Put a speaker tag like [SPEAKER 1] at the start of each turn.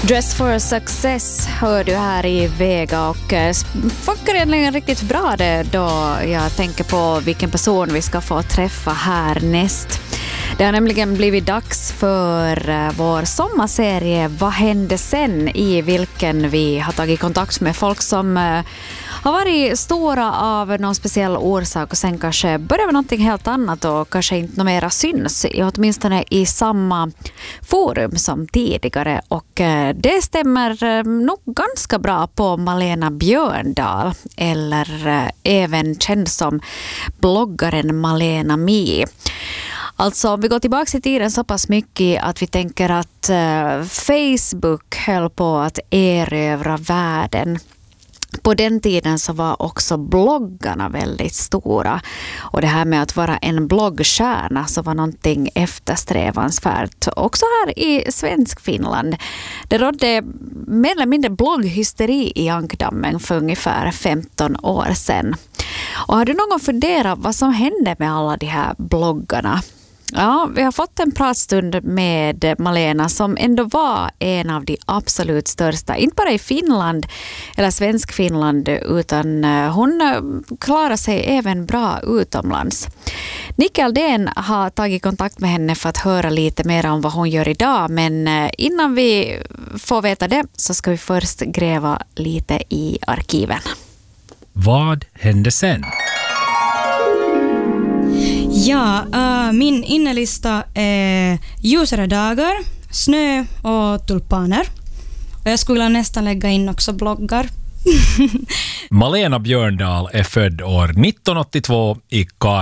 [SPEAKER 1] Dress for Success hör du här i Vega och funkar egentligen riktigt bra det då jag tänker på vilken person vi ska få träffa härnäst. Det har nämligen blivit dags för vår sommarserie Vad hände sen, i vilken vi har tagit kontakt med folk som har varit stora av någon speciell orsak och sen kanske börjar med någonting helt annat och kanske inte något mera syns, åtminstone i samma forum som tidigare. Och det stämmer nog ganska bra på Malena Björndal, eller även känd som bloggaren Malena Mi. Alltså om vi går tillbaka i tiden så pass mycket att vi tänker att Facebook höll på att erövra världen. På den tiden så var också bloggarna väldigt stora. Och det här med att vara en bloggstjärna så var någonting eftersträvansvärt. Också här i svensk Finland. Det rådde mer eller mindre blogghysteri i ankdammen för ungefär 15 år sedan. Och har du någon funderat vad som hände med alla de här bloggarna? Ja, vi har fått en pratstund med Malena som ändå var en av de absolut största, inte bara i Finland eller svensk Finland, utan hon klarar sig även bra utomlands. Nicke Aldén har tagit kontakt med henne för att höra lite mer om vad hon gör idag, men innan vi får veta det så ska vi först gräva lite i arkiven.
[SPEAKER 2] Vad hände sen?
[SPEAKER 3] Ja, min innelista är ljusare dagar, snö och tulpaner. Och jag skulle nästan lägga in också bloggar.
[SPEAKER 2] Malena Björndal är född år 1982 i